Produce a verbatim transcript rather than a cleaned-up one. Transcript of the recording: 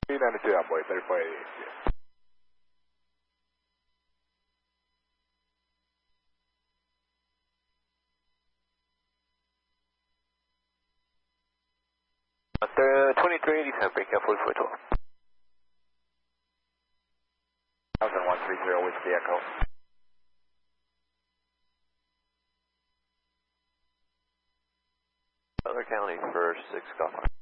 three ninety-two, boy, thirty-four eighty. After twenty-three eighty-seven, break up for twelve. one three zero, Whiskey Echo. Butler County for six Golf.